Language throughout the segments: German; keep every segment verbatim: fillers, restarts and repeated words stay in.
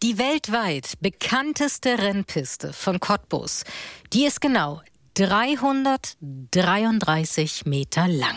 Die weltweit bekannteste Rennpiste von Cottbus, die ist genau dreihundertdreiunddreißig Meter lang.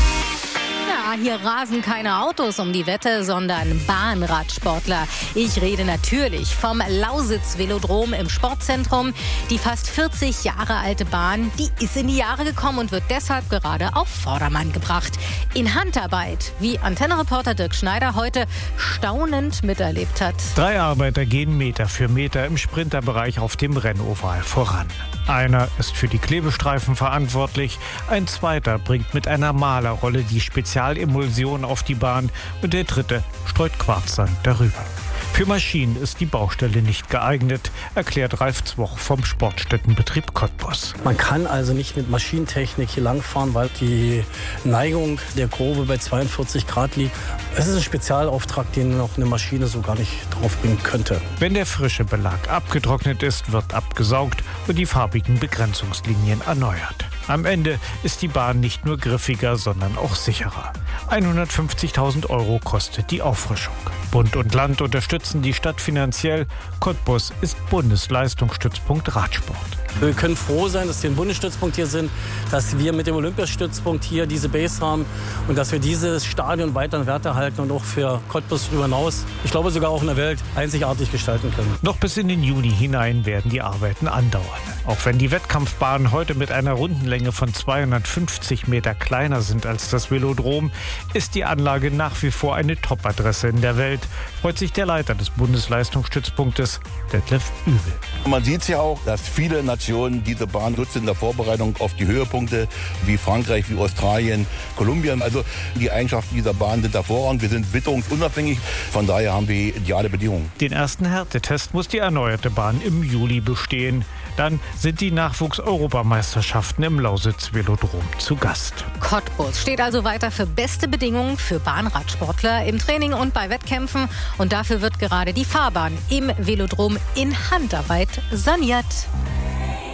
Ja, hier rasen keine Autos um die Wette, sondern Bahnradsportler. Ich rede natürlich vom Lausitz-Velodrom im Sportzentrum. Die fast vierzig Jahre alte Bahn, die ist in die Jahre gekommen und wird deshalb gerade auf Vordermann gebracht. In Handarbeit, wie Antenne-Reporter Dirk Schneider heute staunend miterlebt hat. Drei Arbeiter gehen Meter für Meter im Sprinterbereich auf dem Rennoval voran. Einer ist für die Klebestreifen verantwortlich, ein zweiter bringt mit einer Malerrolle die Spezialemulsion auf die Bahn und der dritte streut Quarzsand darüber. Für Maschinen ist die Baustelle nicht geeignet, erklärt Ralf Zwoch vom Sportstättenbetrieb Cottbus. Man kann also nicht mit Maschinentechnik hier langfahren, weil die Neigung der Kurve bei zweiundvierzig Grad liegt. Es ist ein Spezialauftrag, den noch eine Maschine so gar nicht draufbringen könnte. Wenn der frische Belag abgetrocknet ist, wird abgesaugt und die farbigen Begrenzungslinien erneuert. Am Ende ist die Bahn nicht nur griffiger, sondern auch sicherer. hundertfünfzigtausend Euro kostet die Auffrischung. Bund und Land unterstützen die Stadt finanziell. Cottbus ist Bundesleistungsstützpunkt Radsport. Wir können froh sein, dass wir ein Bundesstützpunkt hier sind, dass wir mit dem Olympiastützpunkt hier diese Base haben und dass wir dieses Stadion weiter in Werte halten und auch für Cottbus darüber hinaus, ich glaube sogar auch in der Welt, einzigartig gestalten können. Noch bis in den Juni hinein werden die Arbeiten andauern. Auch wenn die Wettkampfbahnen heute mit einer Rundenlänge von zweihundertfünfzig Meter kleiner sind als das Velodrom, ist die Anlage nach wie vor eine Top-Adresse in der Welt, freut sich der Leiter des Bundesleistungsstützpunktes, Detlef Übel. Man sieht es ja auch, dass viele Nationen diese Bahn nutzen in der Vorbereitung auf die Höhepunkte, wie Frankreich, wie Australien, Kolumbien. Also die Eigenschaften dieser Bahn sind hervorragend. Wir sind witterungsunabhängig, von daher haben wir ideale Bedingungen. Den ersten Härtetest muss die erneuerte Bahn im Juli bestehen. Dann sind die Nachwuchs-Europameisterschaften im Lausitz-Velodrom zu Gast. Cottbus steht also weiter für beste Bedingungen für Bahnradsportler im Training und bei Wettkämpfen. Und dafür wird gerade die Fahrbahn im Velodrom in Handarbeit saniert.